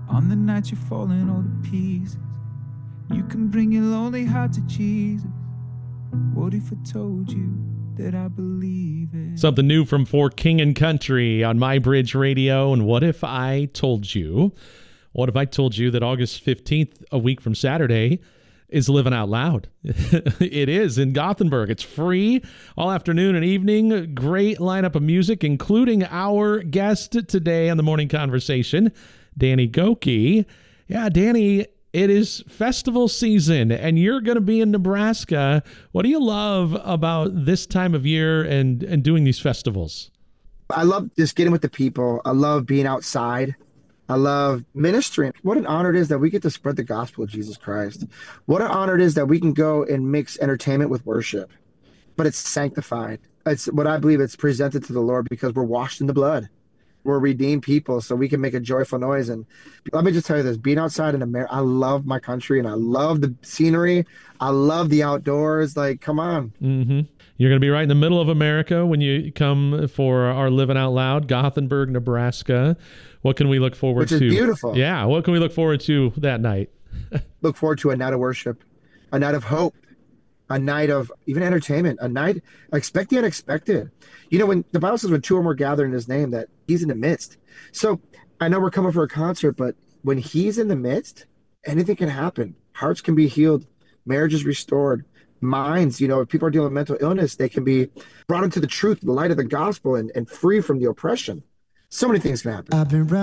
On the night you're falling all to pieces, you can bring your lonely heart to Jesus. What if I told you that I believe it? Something new from For King and Country on My Bridge Radio. And what if I told you? What if I told you that August 15th, a week from Saturday, is Living Out Loud? It is in Gothenburg. It's free all afternoon and evening. Great lineup of music, including our guest today on the Morning Conversation, Danny Gokey. Yeah, Danny, it is festival season, and you're going to be in Nebraska. What do you love about this time of year and doing these festivals? I love just getting with the people. I love being outside. I love ministering. What an honor it is that we get to spread the gospel of Jesus Christ. What an honor it is that we can go and mix entertainment with worship, but it's sanctified. It's what I believe it's presented to the Lord because we're washed in the blood. We're redeemed people, so we can make a joyful noise. And let me just tell you this, being outside in America, I love my country and I love the scenery. I love the outdoors. Like, come on. Mm-hmm. You're going to be right in the middle of America when you come for our Living Out Loud, Gothenburg, Nebraska. What can we look forward to? Which is beautiful. Yeah, what can we look forward to that night? Look forward to a night of worship, a night of hope, a night of even entertainment, a night, expect the unexpected. You know, when the Bible says when two or more gather in his name, that he's in the midst. So I know we're coming for a concert, but when he's in the midst, anything can happen. Hearts can be healed, marriages restored, minds, you know, if people are dealing with mental illness, they can be brought into the truth, the light of the gospel, and free from the oppression. So many things can happen.